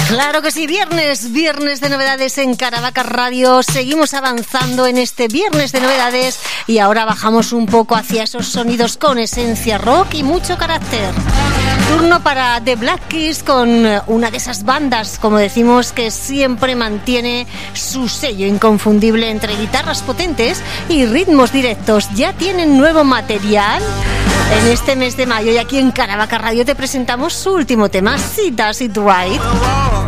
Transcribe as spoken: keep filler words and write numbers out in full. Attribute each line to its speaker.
Speaker 1: Claro que sí, viernes, viernes de novedades en Caravaca Radio. Seguimos avanzando en este viernes de novedades y ahora bajamos un poco hacia esos sonidos con esencia rock y mucho carácter. Turno para The Black Keys con una de esas bandas, como decimos, que siempre mantiene su sello inconfundible entre guitarras potentes y ritmos directos. Ya tienen nuevo material en este mes de mayo y aquí en Caravaca Radio te presentamos su último tema, See Does It Right.